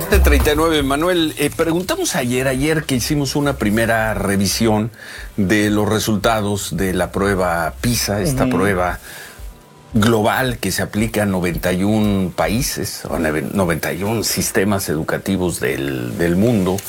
7:39, Manuel, preguntamos ayer que hicimos una primera revisión de los resultados de la prueba PISA, esta prueba global que se aplica a 91 países, o 91 sistemas educativos del mundo,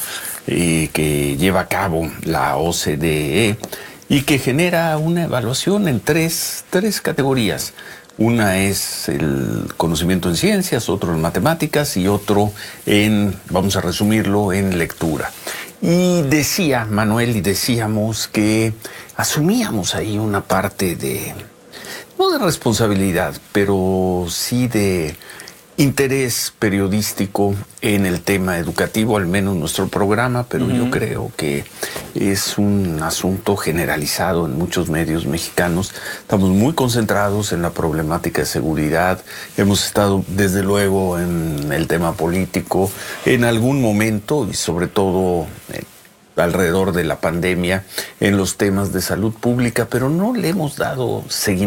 que lleva a cabo la OCDE y que genera una evaluación en tres categorías. Una es el conocimiento en ciencias, otro en matemáticas y otro vamos a resumirlo, en lectura. Y decía Manuel, y decíamos que asumíamos ahí una parte no de responsabilidad, pero sí de interés periodístico en el tema educativo, al menos nuestro programa, pero yo creo que es un asunto generalizado en muchos medios mexicanos. Estamos muy concentrados en la problemática de seguridad, hemos estado desde luego en el tema político, en algún momento y sobre todo alrededor de la pandemia, en los temas de salud pública, pero no le hemos dado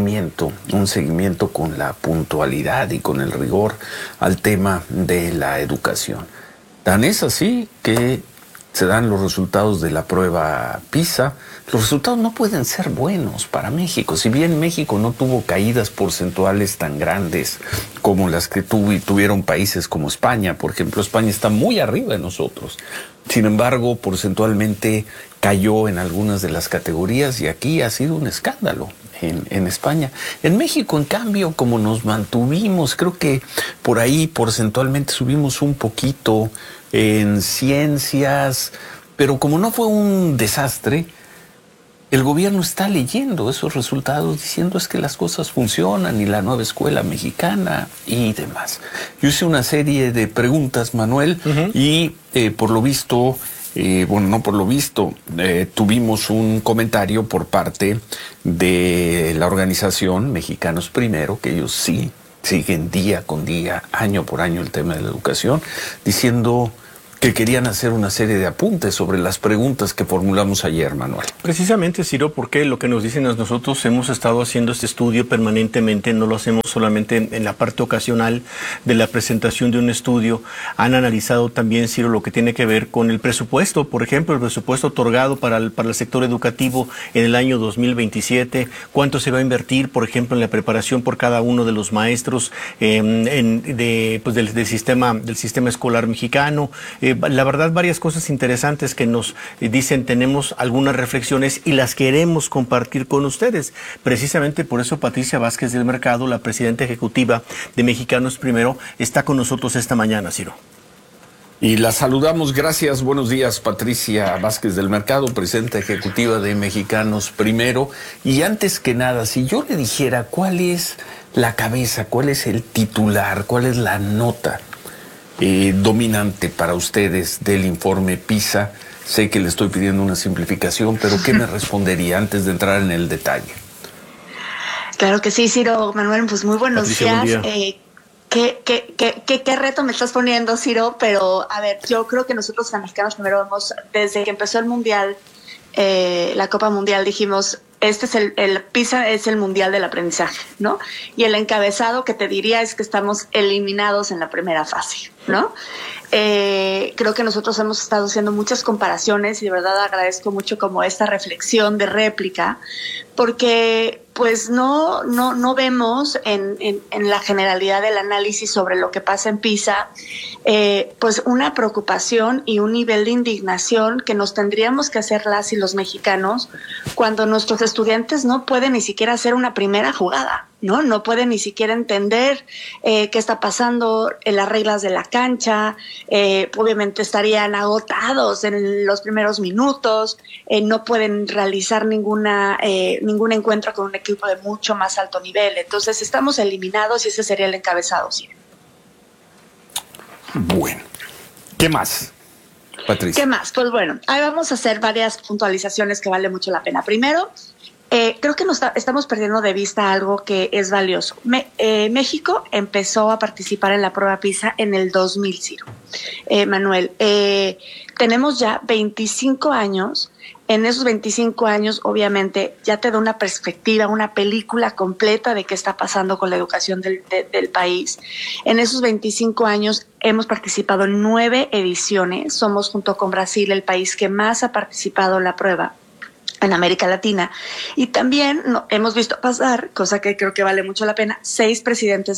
un seguimiento con la puntualidad y con el rigor al tema de la educación. Tan es así que se dan los resultados de la prueba PISA. Los resultados no pueden ser buenos para México. Si bien México no tuvo caídas porcentuales tan grandes como las que tuvieron países como España, por ejemplo, España está muy arriba de nosotros. Sin embargo, porcentualmente cayó en algunas de las categorías y aquí ha sido un escándalo en España. En México, en cambio, como nos mantuvimos, creo que por ahí porcentualmente subimos un poquito en ciencias, pero como no fue un desastre, el gobierno está leyendo esos resultados diciendo es que las cosas funcionan y la nueva escuela mexicana y demás. Yo hice una serie de preguntas, Manuel, y por lo visto, tuvimos un comentario por parte de la organización Mexicanos Primero, que ellos sí siguen día con día, año por año el tema de la educación, diciendo que querían hacer una serie de apuntes sobre las preguntas que formulamos ayer, Manuel. Precisamente, Ciro, porque lo que nos dicen a nosotros, hemos estado haciendo este estudio permanentemente, no lo hacemos solamente en la parte ocasional de la presentación de un estudio. Han analizado también, Ciro, lo que tiene que ver con el presupuesto, por ejemplo, el presupuesto otorgado para el sector educativo en el año 2027, cuánto se va a invertir, por ejemplo, en la preparación por cada uno de los maestros del sistema escolar mexicano. La verdad, varias cosas interesantes que nos dicen, tenemos algunas reflexiones y las queremos compartir con ustedes. Precisamente por eso Patricia Vázquez del Mercado, la presidenta ejecutiva de Mexicanos Primero, está con nosotros esta mañana, Ciro. Y la saludamos, gracias, buenos días, Patricia Vázquez del Mercado, presidenta ejecutiva de Mexicanos Primero. Y antes que nada, si yo le dijera cuál es la cabeza, cuál es el titular, cuál es la nota dominante para ustedes del informe PISA, sé que le estoy pidiendo una simplificación, pero ¿qué me respondería antes de entrar en el detalle? Claro que sí, Ciro. Manuel, pues muy buenos Patricia, días. buen día. ¿Qué reto me estás poniendo, Ciro? Pero, a ver, yo creo que nosotros, los Mexicanos Primero, desde que empezó el Mundial, la Copa Mundial, dijimos, el PISA es el mundial del aprendizaje, ¿no? Y el encabezado que te diría es que estamos eliminados en la primera fase, ¿no? Creo que nosotros hemos estado haciendo muchas comparaciones y de verdad agradezco mucho como esta reflexión de réplica, porque pues no vemos en la generalidad del análisis sobre lo que pasa en PISA, pues una preocupación y un nivel de indignación que nos tendríamos que hacer las y los mexicanos cuando nuestros estudiantes no pueden ni siquiera hacer una primera jugada, ¿no? No pueden ni siquiera entender qué está pasando en las reglas de la cancha. Obviamente estarían agotados en los primeros minutos, no pueden realizar ningún encuentro con un equipo de mucho más alto nivel. Entonces estamos eliminados y ese sería el encabezado, sí. Bueno, ¿qué más, Patricia? ¿Qué más? Pues bueno, ahí vamos a hacer varias puntualizaciones que vale mucho la pena. Primero, creo que estamos perdiendo de vista algo que es valioso. México empezó a participar en la prueba PISA en el 2000, Ciro. Manuel, tenemos ya 25 años En esos 25 años, obviamente, ya te da una perspectiva, una película completa de qué está pasando con la educación del país. En esos 25 años hemos participado en 9 ediciones. Somos, junto con Brasil, el país que más ha participado en la prueba en América Latina. Y también hemos visto pasar, cosa que creo que vale mucho la pena, 6 presidentes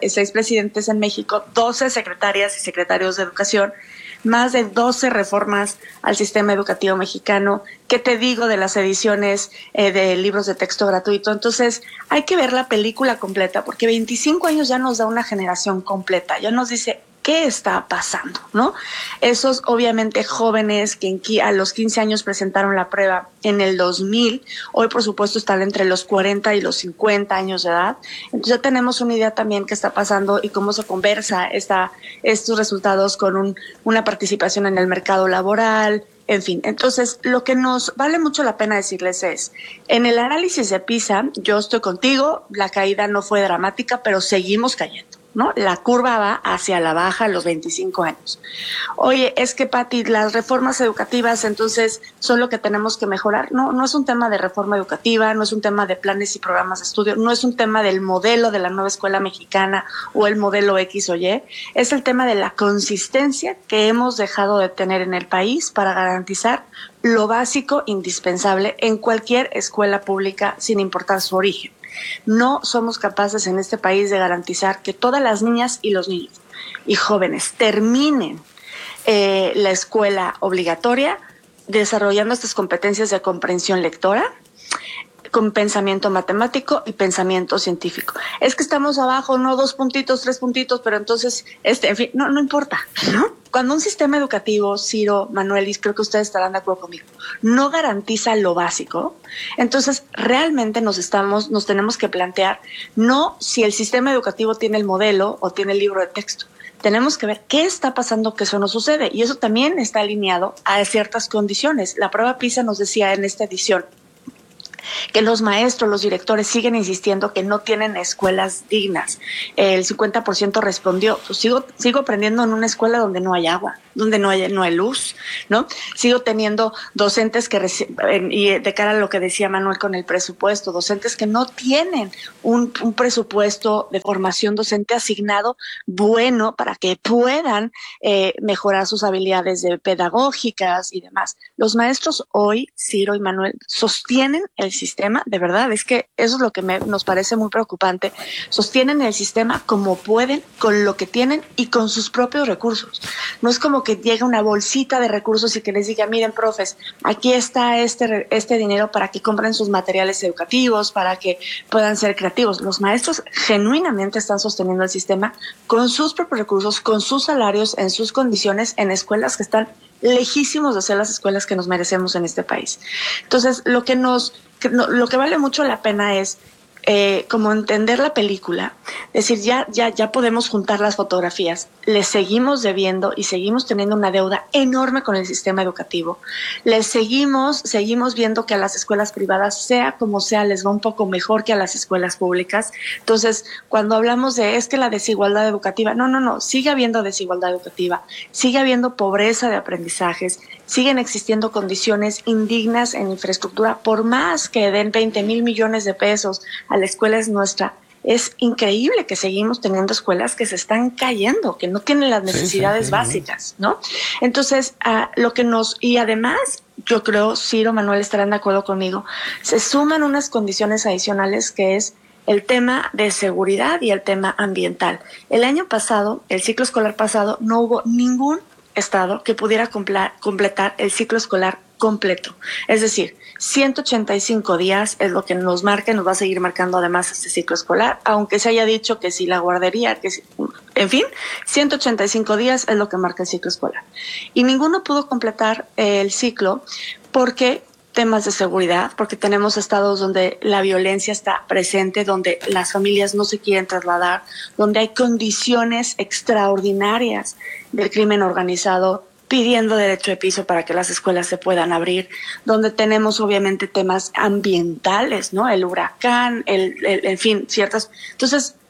en México, 12 secretarias y secretarios de educación, más de 12 reformas al sistema educativo mexicano. ¿Qué te digo de las ediciones de libros de texto gratuito? Entonces, hay que ver la película completa, porque 25 años ya nos da una generación completa, ya nos dice qué está pasando, ¿no? Esos, obviamente, jóvenes que a los 15 años presentaron la prueba en el 2000, hoy, por supuesto, están entre los 40 y los 50 años de edad. Entonces, ya tenemos una idea también qué está pasando y cómo se conversa estos resultados con una participación en el mercado laboral, en fin. Entonces, lo que nos vale mucho la pena decirles es, en el análisis de PISA, yo estoy contigo, la caída no fue dramática, pero seguimos cayendo, ¿no? La curva va hacia la baja a los 25 años. Oye, es que, Pati, las reformas educativas entonces son lo que tenemos que mejorar. No es un tema de reforma educativa, no es un tema de planes y programas de estudio, no es un tema del modelo de la nueva escuela mexicana o el modelo X o Y, es el tema de la consistencia que hemos dejado de tener en el país para garantizar lo básico indispensable en cualquier escuela pública sin importar su origen. No somos capaces en este país de garantizar que todas las niñas y los niños y jóvenes terminen la escuela obligatoria desarrollando estas competencias de comprensión lectora, con pensamiento matemático y pensamiento científico. Es que estamos abajo, no 2 puntitos, 3 puntitos, pero entonces, en fin, no importa, ¿no? Cuando un sistema educativo, Ciro, Manuel, y creo que ustedes estarán de acuerdo conmigo, no garantiza lo básico, entonces realmente nos tenemos que plantear no si el sistema educativo tiene el modelo o tiene el libro de texto. Tenemos que ver qué está pasando que eso no sucede, y eso también está alineado a ciertas condiciones. La prueba PISA nos decía en esta edición que los maestros, los directores siguen insistiendo que no tienen escuelas dignas. El 50% respondió, pues sigo aprendiendo en una escuela donde no hay agua, donde no hay luz, ¿no? Sigo teniendo docentes y de cara a lo que decía Manuel con el presupuesto, docentes que no tienen un presupuesto de formación docente asignado bueno para que puedan mejorar sus habilidades pedagógicas y demás. Los maestros hoy, Ciro y Manuel, sostienen el sistema, de verdad, es que eso es lo que nos parece muy preocupante, sostienen el sistema como pueden, con lo que tienen y con sus propios recursos. No es como que llegue una bolsita de recursos y que les diga, miren, profes, aquí está este dinero para que compren sus materiales educativos, para que puedan ser creativos. Los maestros genuinamente están sosteniendo el sistema con sus propios recursos, con sus salarios, en sus condiciones, en escuelas que están lejísimos de ser las escuelas que nos merecemos en este país. Entonces, lo que vale mucho la pena es como entender la película, decir, ya podemos juntar las fotografías, les seguimos debiendo y seguimos teniendo una deuda enorme con el sistema educativo, les seguimos viendo que a las escuelas privadas, sea como sea, les va un poco mejor que a las escuelas públicas. Entonces, cuando hablamos es que la desigualdad educativa, no, sigue habiendo desigualdad educativa, sigue habiendo pobreza de aprendizajes, siguen existiendo condiciones indignas en infraestructura, por más que den 20,000 millones de pesos a la escuela es nuestra. Es increíble que seguimos teniendo escuelas que se están cayendo, que no tienen las necesidades básicas, ¿no? Entonces, y además, yo creo, Ciro, Manuel estarán de acuerdo conmigo, se suman unas condiciones adicionales que es el tema de seguridad y el tema ambiental. El año pasado, el ciclo escolar pasado, no hubo ningún estado que pudiera completar el ciclo escolar completo. Es decir, 185 días es lo que nos marca y nos va a seguir marcando además este ciclo escolar, aunque se haya dicho que si la guardería, en fin, 185 días es lo que marca el ciclo escolar. Y ninguno pudo completar el ciclo porque temas de seguridad, porque tenemos estados donde la violencia está presente, donde las familias no se quieren trasladar, donde hay condiciones extraordinarias del crimen organizado pidiendo derecho de piso para que las escuelas se puedan abrir, donde tenemos obviamente temas ambientales, ¿no? El huracán, en fin, ciertas. Entonces,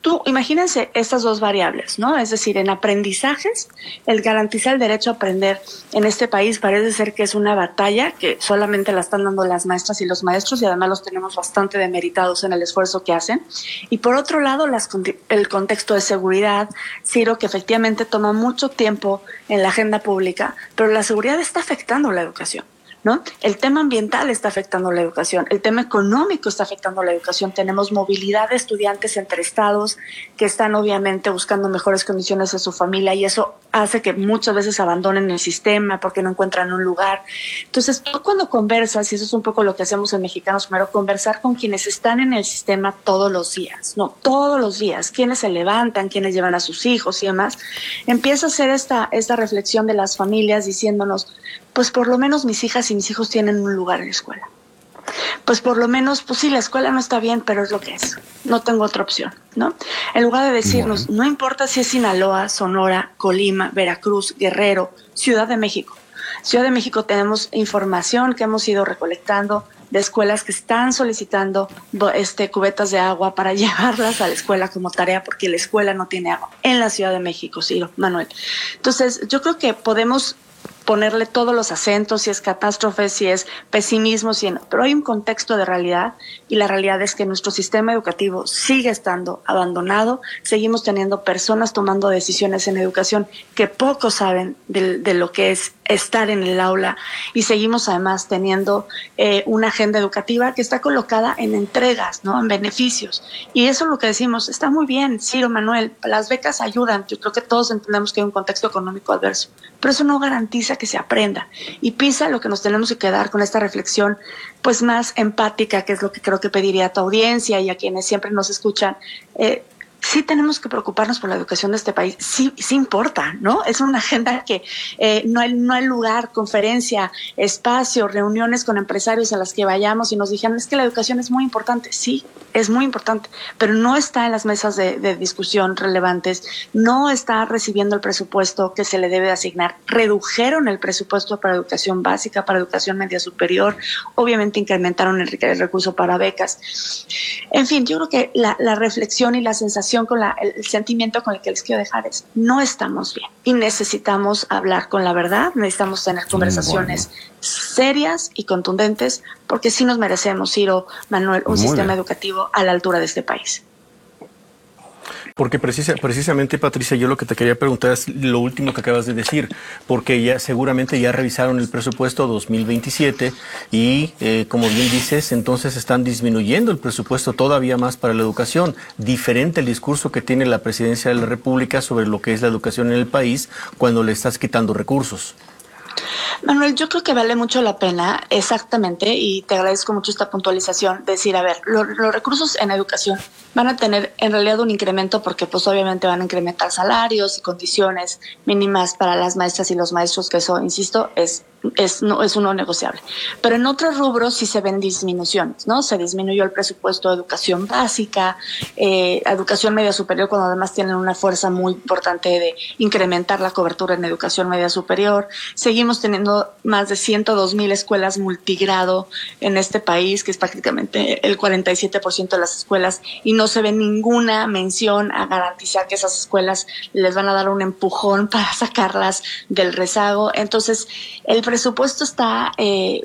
imagínense estas dos variables, ¿no? Es decir, en aprendizajes, el garantizar el derecho a aprender en este país parece ser que es una batalla que solamente la están dando las maestras y los maestros, y además los tenemos bastante demeritados en el esfuerzo que hacen. Y por otro lado, el contexto de seguridad, Ciro, que efectivamente toma mucho tiempo en la agenda pública, pero la seguridad está afectando la educación, ¿no? El tema ambiental está afectando la educación, el tema económico está afectando la educación. Tenemos movilidad de estudiantes entre estados que están obviamente buscando mejores condiciones en su familia, y eso hace que muchas veces abandonen el sistema porque no encuentran un lugar. Entonces, tú cuando conversas, y eso es un poco lo que hacemos en Mexicanos Primero, conversar con quienes están en el sistema todos los días, ¿no? Todos los días, quienes se levantan, quienes llevan a sus hijos y demás, empieza a hacer esta reflexión de las familias diciéndonos, pues por lo menos mis hijas y mis hijos tienen un lugar en la escuela. Pues por lo menos, pues sí, la escuela no está bien, pero es lo que es. No tengo otra opción, ¿no? En lugar de decirnos, no importa si es Sinaloa, Sonora, Colima, Veracruz, Guerrero, Ciudad de México. Ciudad de México tenemos información que hemos ido recolectando de escuelas que están solicitando cubetas de agua para llevarlas a la escuela como tarea, porque la escuela no tiene agua en la Ciudad de México, Ciro, Manuel. Entonces, yo creo que podemos ponerle todos los acentos, si es catástrofe, si es pesimismo, pero hay un contexto de realidad, y la realidad es que nuestro sistema educativo sigue estando abandonado. Seguimos teniendo personas tomando decisiones en educación que poco saben de lo que es estar en el aula, y seguimos además teniendo una agenda educativa que está colocada en entregas, ¿no? En beneficios, y eso es lo que decimos, está muy bien, Ciro, Manuel, las becas ayudan, yo creo que todos entendemos que hay un contexto económico adverso, pero eso no garantiza que se aprenda. Y PISA, lo que nos tenemos que quedar con esta reflexión pues más empática, que es lo que creo que pediría a tu audiencia y a quienes siempre nos escuchan, sí tenemos que preocuparnos por la educación de este país, sí importa, ¿no? Es una agenda que no hay lugar, conferencia, espacio, reuniones con empresarios a las que vayamos y nos dijeran, es que la educación es muy importante. Sí, es muy importante, pero no está en las mesas de discusión relevantes, no está recibiendo el presupuesto que se le debe asignar. Redujeron el presupuesto para educación básica, para educación media superior, obviamente incrementaron el recurso para becas. En fin, yo creo que la reflexión y la sensación el sentimiento con el que les quiero dejar es, no estamos bien y necesitamos hablar con la verdad, necesitamos tener conversaciones serias y contundentes, porque sí nos merecemos, Ciro, Manuel, un sistema educativo a la altura de este país. Porque precisamente, Patricia, yo lo que te quería preguntar es lo último que acabas de decir, porque seguramente ya revisaron el presupuesto 2027 y, como bien dices, entonces están disminuyendo el presupuesto todavía más para la educación. Diferente el discurso que tiene la Presidencia de la República sobre lo que es la educación en el país cuando le estás quitando recursos. Manuel, yo creo que vale mucho la pena, exactamente, y te agradezco mucho esta puntualización, decir, a ver, los recursos en educación van a tener en realidad un incremento, porque pues obviamente van a incrementar salarios y condiciones mínimas para las maestras y los maestros, que eso, insisto, es uno negociable. Pero en otros rubros sí se ven disminuciones, ¿no? Se disminuyó el presupuesto de educación básica, educación media superior, cuando además tienen una fuerza muy importante de incrementar la cobertura en educación media superior. Seguimos teniendo más de 102,000 escuelas multigrado en este país, que es prácticamente el 47% de las escuelas, y no se ve ninguna mención a garantizar que esas escuelas les van a dar un empujón para sacarlas del rezago. Entonces, el presupuesto está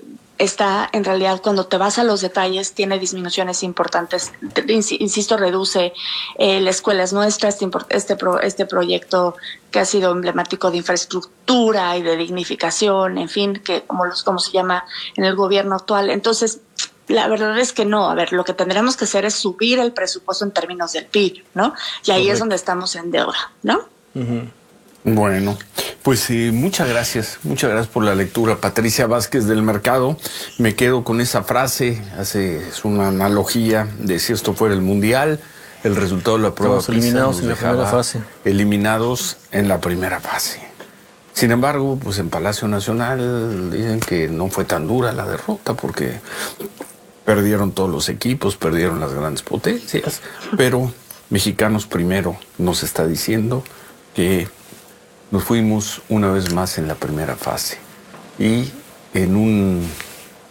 en realidad, cuando te vas a los detalles, tiene disminuciones importantes. Insisto, reduce la escuela es nuestra, este proyecto que ha sido emblemático de infraestructura y de dignificación, en fin, que como se llama en el gobierno actual. Entonces, la verdad es que no. A ver, lo que tendremos que hacer es subir el presupuesto en términos del PIB, ¿no? Y ahí es donde estamos en deuda, ¿no? Uh-huh. Bueno, pues muchas gracias por la lectura, Patricia Vázquez del Mercado. Me quedo con esa frase, haces una analogía de si esto fuera el Mundial, el resultado de la prueba PISA eliminados en la primera fase. Eliminados en la primera fase. Sin embargo, pues en Palacio Nacional dicen que no fue tan dura la derrota, porque perdieron todos los equipos, perdieron las grandes potencias, pero Mexicanos Primero nos está diciendo que nos fuimos una vez más en la primera fase y en un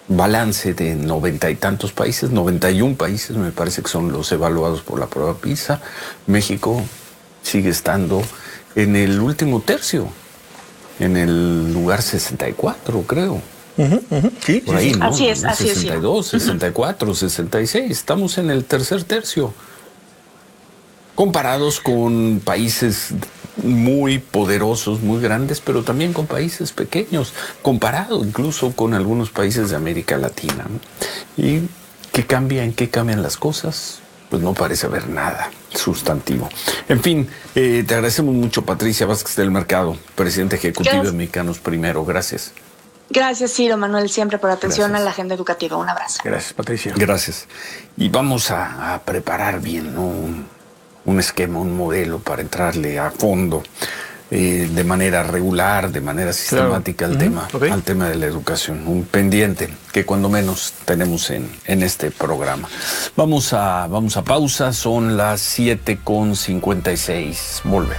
balance de 90 y tantos países, 91 países me parece que son los evaluados por la prueba PISA. México sigue estando en el último tercio, en el lugar 64, creo. Sí, por ahí, ¿no? Así es, 62, 64, 66. Estamos en el tercer tercio. Comparados con países muy poderosos, muy grandes, pero también con países pequeños, comparado incluso con algunos países de América Latina, ¿no? ¿Y en qué cambian las cosas? Pues no parece haber nada sustantivo. En fin, te agradecemos mucho, Patricia Vázquez del Mercado, presidenta ejecutiva de Mexicanos Primero. Gracias. Gracias, Ciro, Manuel, siempre por atención Gracias. a la agenda educativa. Un abrazo. Gracias, Patricia. Gracias. Y vamos a preparar bien, ¿no? Un esquema, un modelo para entrarle a fondo, de manera regular, de manera sistemática al tema de la educación. Un pendiente que cuando menos tenemos en este programa. Vamos a pausa, son las 7:56. Volvemos.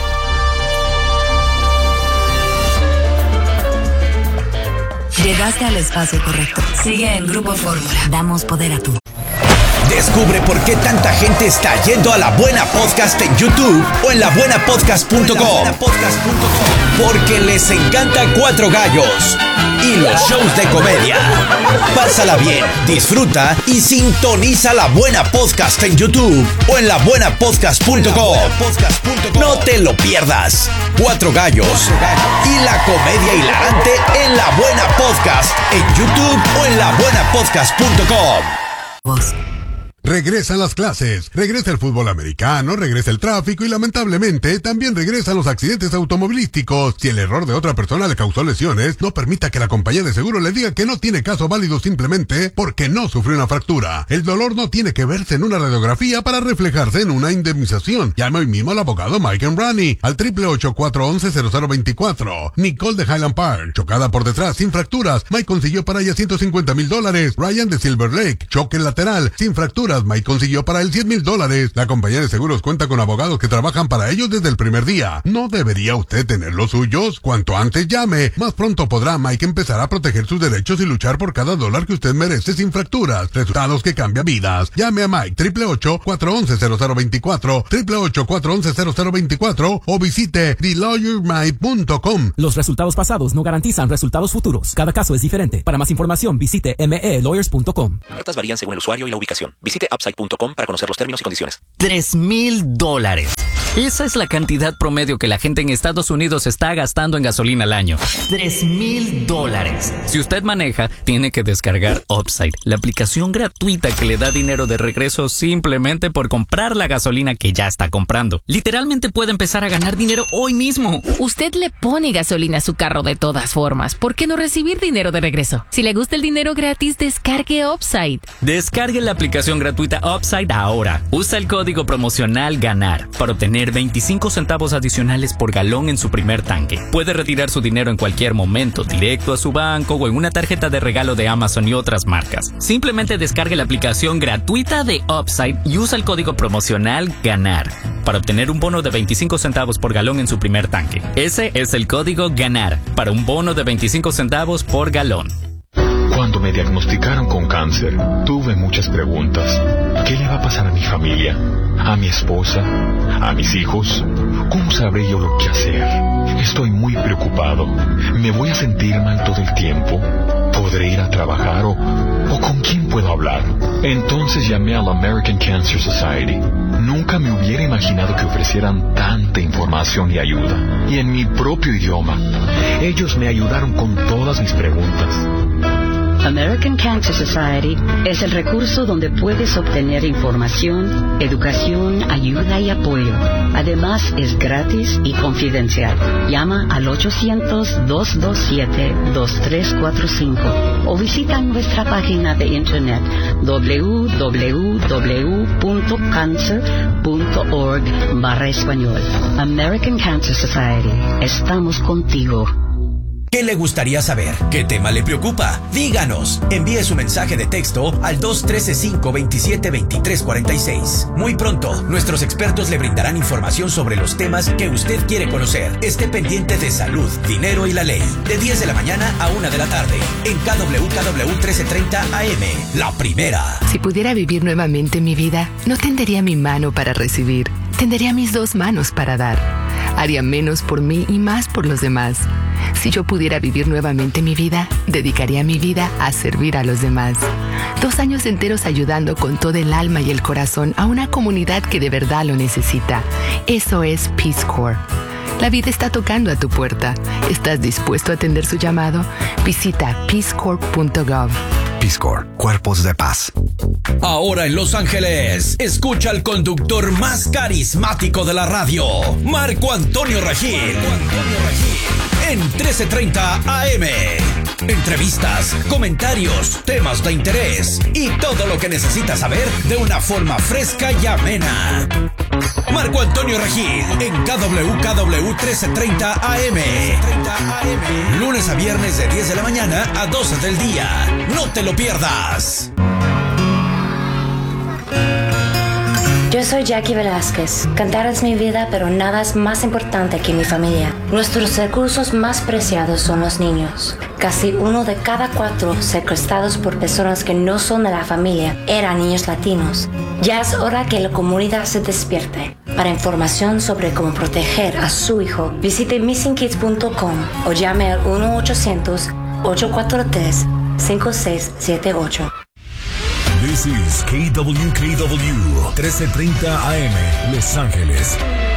Llegaste al espacio correcto. Sigue en Grupo Fórmula. Damos poder a tu. Descubre por qué tanta gente está yendo a La Buena Podcast en YouTube o en labuenapodcast.com. Porque les encanta Cuatro Gallos y los shows de comedia. Pásala bien, disfruta y sintoniza La Buena Podcast en YouTube o en labuenapodcast.com. No te lo pierdas. Cuatro Gallos y la comedia hilarante en La Buena Podcast en YouTube o en labuenapodcast.com. Regresan las clases, regresa el fútbol americano, regresa el tráfico y lamentablemente también regresan los accidentes automovilísticos. Si el error de otra persona le causó lesiones, no permita que la compañía de seguro le diga que no tiene caso válido simplemente porque no sufrió una fractura. El dolor no tiene que verse en una radiografía para reflejarse en una indemnización. Llame hoy mismo al abogado Mike Embrani al 888-411-0024. Nicole de Highland Park, chocada por detrás sin fracturas, Mike consiguió para ella $150,000. Ryan de Silver Lake, choque lateral sin fracturas, Mike consiguió para él $100,000. La compañía de seguros cuenta con abogados que trabajan para ellos desde el primer día. ¿No debería usted tener los suyos? Cuanto antes llame, más pronto podrá Mike empezar a proteger sus derechos y luchar por cada dólar que usted merece sin fracturas. Resultados que cambian vidas. Llame a Mike 888-411-0024, 888-411-0024 o visite TheLawyerMike.com. Los resultados pasados no garantizan resultados futuros. Cada caso es diferente. Para más información, visite melawyers.com. Ofertas varían según el usuario y la ubicación. Visite upside.com para conocer los términos y condiciones. $3,000. Esa es la cantidad promedio que la gente en Estados Unidos está gastando en gasolina al año. $3,000. Si usted maneja, tiene que descargar Upside, la aplicación gratuita que le da dinero de regreso simplemente por comprar la gasolina que ya está comprando. Literalmente puede empezar a ganar dinero hoy mismo. Usted le pone gasolina a su carro de todas formas. ¿Por qué no recibir dinero de regreso? Si le gusta el dinero gratis, descargue Upside. Descargue la aplicación gratuita Upside ahora. Usa el código promocional GANAR para obtener 25 centavos adicionales por galón en su primer tanque. Puede retirar su dinero en cualquier momento, directo a su banco o en una tarjeta de regalo de Amazon y otras marcas. Simplemente descargue la aplicación gratuita de Upside y usa el código promocional GANAR para obtener un bono de 25 centavos por galón en su primer tanque. Ese es el código GANAR para un bono de 25 centavos por galón. Cuando me diagnosticaron con cáncer, tuve muchas preguntas. ¿Qué le va a pasar a mi familia? ¿A mi esposa? ¿A mis hijos? ¿Cómo sabré yo lo que hacer? Estoy muy preocupado. ¿Me voy a sentir mal todo el tiempo? ¿Podré ir a trabajar o con quién puedo hablar? Entonces llamé a la American Cancer Society. Nunca me hubiera imaginado que ofrecieran tanta información y ayuda. Y en mi propio idioma. Ellos me ayudaron con todas mis preguntas. American Cancer Society es el recurso donde puedes obtener información, educación, ayuda y apoyo. Además, es gratis y confidencial. Llama al 800-227-2345 o visita nuestra página de internet www.cancer.org/español. American Cancer Society. Estamos contigo. ¿Qué le gustaría saber? ¿Qué tema le preocupa? Díganos. Envíe su mensaje de texto al 213-527-2346. Muy pronto, nuestros expertos le brindarán información sobre los temas que usted quiere conocer. Esté pendiente de salud, dinero y la ley. De 10 de la mañana a 1 de la tarde. En KWKW 1330 AM. La primera. Si pudiera vivir nuevamente mi vida, no tendería mi mano para recibir. Tendería mis 2 manos para dar. Haría menos por mí y más por los demás. Si yo pudiera vivir nuevamente mi vida, dedicaría mi vida a servir a los demás. 2 años enteros ayudando con todo el alma y el corazón a una comunidad que de verdad lo necesita. Eso es Peace Corps. La vida está tocando a tu puerta. ¿Estás dispuesto a atender su llamado? Visita peacecorps.gov. Peace Corps, Cuerpos de Paz. Ahora en Los Ángeles, escucha al conductor más carismático de la radio, Marco Antonio Regil. En 1330 AM. Entrevistas, comentarios, temas de interés y todo lo que necesitas saber de una forma fresca y amena. Marco Antonio Regil en KWKW 1330 AM. Lunes a viernes de 10 de la mañana a 12 del día. No te lo pierdas. Yo soy Jackie Velázquez. Cantar es mi vida, pero nada es más importante que mi familia. Nuestros recursos más preciados son los niños. Casi 1 de cada 4 secuestrados por personas que no son de la familia eran niños latinos. Ya es hora que la comunidad se despierte. Para información sobre cómo proteger a su hijo, visite missingkids.com o llame al 1-800-843-5678. This is KWKW 1330 AM, Los Ángeles.